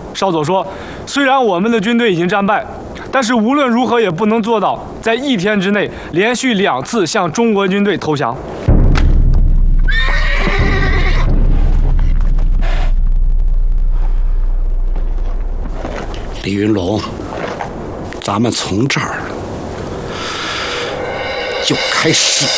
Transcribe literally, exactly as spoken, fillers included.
少佐说，虽然我们的军队已经战败，但是无论如何也不能做到在一天之内连续两次向中国军队投降。 李云龙，咱们从这儿就开始